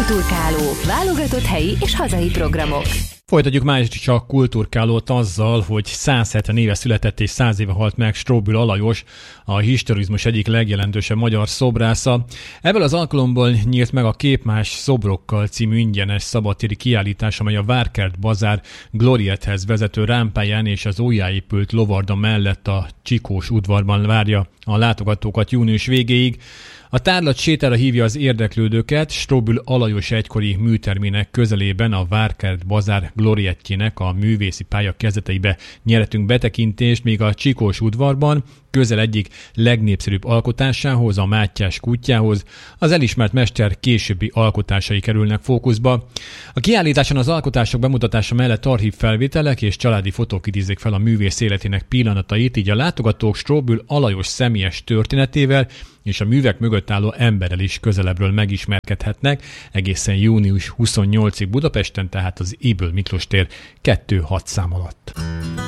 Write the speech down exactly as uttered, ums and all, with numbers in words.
Kulturkáló, válogatott helyi és hazai programok. Folytatjuk már is a Kulturkálót azzal, hogy száz hetven éve született és száz éve halt meg Strobl Alajos, a historizmus egyik legjelentősebb magyar szobrásza. Ebből az alkalomból nyílt meg a Képmás szobrokkal című ingyenes szabadtéri kiállítás, amely a Várkert Bazár Gloriethez vezető rámpáján és az újjáépült lovarda mellett a Csikós udvarban várja a látogatókat június végéig. A tárlat sétára hívja az érdeklődőket. Strobl Alajos egykori műtermének közelében a Várkert Bazár Gloriettjének a művészi pálya kezdeteibe nyerhetünk betekintést, míg a Csikós udvarban közel egyik legnépszerűbb alkotásához, a Mátyás kutyához az elismert mester későbbi alkotásai kerülnek fókuszba. A kiállításon az alkotások bemutatása mellett archív felvételek és családi fotók idézik fel a művész életének pillanatait, így a látogatók Strobl Alajos személyes történetével és a művek mögött álló emberrel is közelebbről megismerkedhetnek egészen június huszonnyolcadikáig Budapesten, tehát az Ybl Miklós tér kettő hat szám alatt.